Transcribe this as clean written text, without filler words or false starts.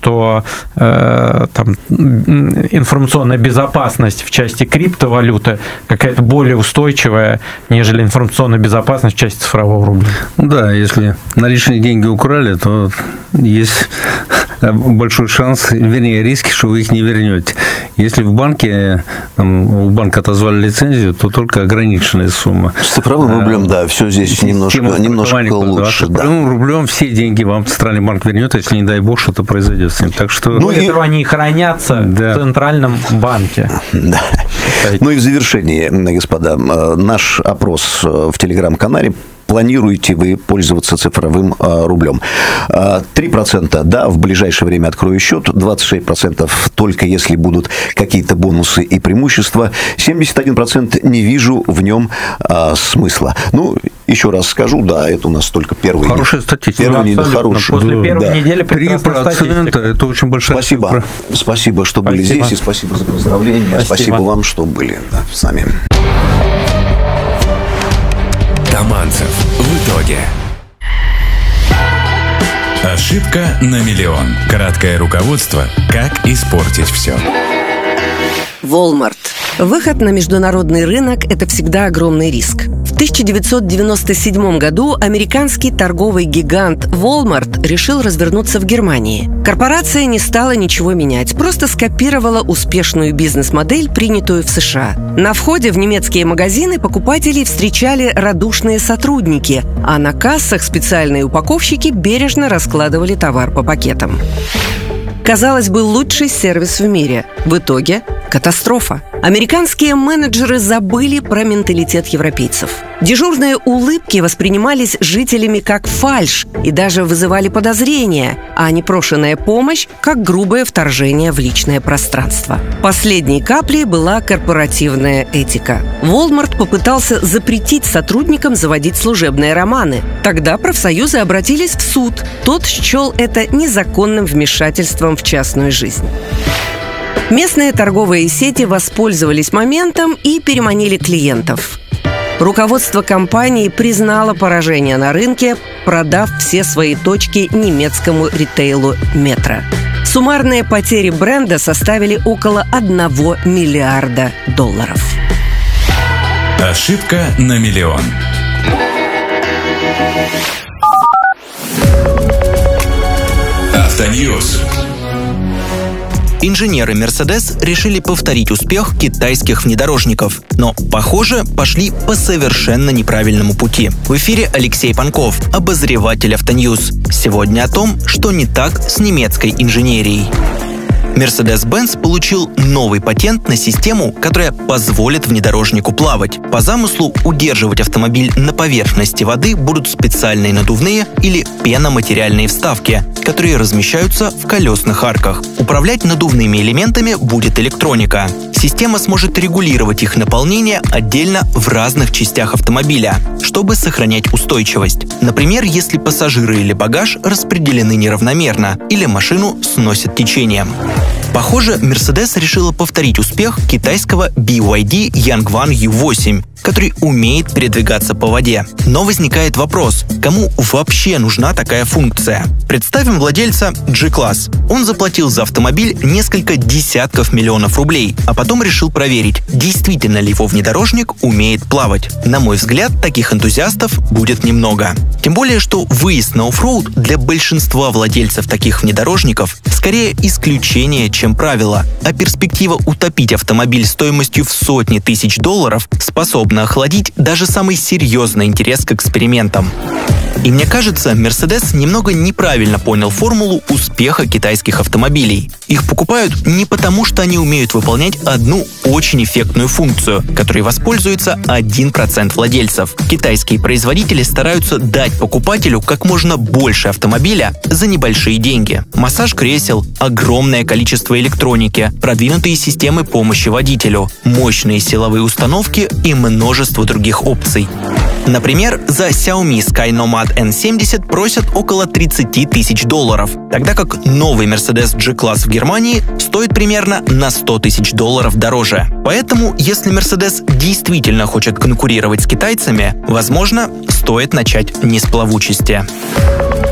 что там информационная безопасность в части криптовалюты какая-то более устойчивая, нежели информационная безопасность в части цифрового рубля. Да, если наличные деньги украли, то есть большой шанс, вернее, риски, что вы их не вернете. Если в банке, у банка отозвали лицензию, то только ограниченная сумма. С цифровым рублем, да, все здесь немножко лучше. С цифровым рублем все деньги вам Центральный банк вернет, если, не дай бог, что-то произойдет с ним. Так что... Они хранятся в Центральном банке. Да. Ну и в завершении, господа, наш опрос в Телеграм-канале. Планируете вы пользоваться цифровым рублем? 3% да, в ближайшее время открою счет, 26% только если будут какие-то бонусы и преимущества, 71% не вижу в нем смысла. Ну, еще раз скажу, да, это у нас только первый. Хорошая статистика. После первой недели 3% это очень большая цифра. Спасибо, что были здесь, и спасибо за поздравления. Спасибо вам, что были с нами. Таманцев. В итоге. Ошибка на миллион. Краткое руководство «Как испортить все». Walmart. Выход на международный рынок – это всегда огромный риск. В 1997 году американский торговый гигант Walmart решил развернуться в Германии. Корпорация не стала ничего менять, просто скопировала успешную бизнес-модель, принятую в США. На входе в немецкие магазины покупателей встречали радушные сотрудники, а на кассах специальные упаковщики бережно раскладывали товар по пакетам. Казалось бы, лучший сервис в мире. В итоге – катастрофа. Американские менеджеры забыли про менталитет европейцев. Дежурные улыбки воспринимались жителями как фальшь и даже вызывали подозрения, а непрошенная помощь – как грубое вторжение в личное пространство. Последней каплей была корпоративная этика. Walmart попытался запретить сотрудникам заводить служебные романы. Тогда профсоюзы обратились в суд. Тот счел это незаконным вмешательством в частную жизнь. Местные торговые сети воспользовались моментом и переманили клиентов. Руководство компании признало поражение на рынке, продав все свои точки немецкому ритейлу Metro. Суммарные потери бренда составили около $1 миллиарда. Ошибка на миллион. Автоньюз. Инженеры Mercedes решили повторить успех китайских внедорожников, но, похоже, пошли по совершенно неправильному пути. В эфире Алексей Панков, обозреватель Автоньюз. Сегодня о том, что не так с немецкой инженерией. Mercedes-Benz получил новый патент на систему, которая позволит внедорожнику плавать. По замыслу, удерживать автомобиль на поверхности воды будут специальные надувные или пеноматериальные вставки, которые размещаются в колесных арках. Управлять надувными элементами будет электроника. Система сможет регулировать их наполнение отдельно в разных частях автомобиля, чтобы сохранять устойчивость. Например, если пассажиры или багаж распределены неравномерно или машину сносит течением. Похоже, Mercedes решила повторить успех китайского BYD Yangwang U8, который умеет передвигаться по воде. Но возникает вопрос, кому вообще нужна такая функция? Представим владельца G-класс. Он заплатил за автомобиль несколько десятков миллионов рублей, а потом решил проверить, действительно ли его внедорожник умеет плавать. На мой взгляд, таких энтузиастов будет немного. Тем более, что выезд на оффроуд для большинства владельцев таких внедорожников скорее исключение, чем правило, а перспектива утопить автомобиль стоимостью в сотни тысяч долларов способна охладить даже самый серьезный интерес к экспериментам. И мне кажется, Mercedes немного неправильно понял формулу успеха китайских автомобилей. Их покупают не потому, что они умеют выполнять одну очень эффектную функцию, которой воспользуется 1% владельцев. Китайские производители стараются дать покупателю как можно больше автомобиля за небольшие деньги. Массаж кресел, огромное количество электроники, продвинутые системы помощи водителю, мощные силовые установки и множество других опций. Например, за Xiaomi Sky Nomad N70 просят около 30 тысяч долларов, тогда как новый Mercedes G-класс в Германии стоит примерно на 100 тысяч долларов дороже. Поэтому, если Mercedes действительно хочет конкурировать с китайцами, возможно, стоит начать не с плавучести.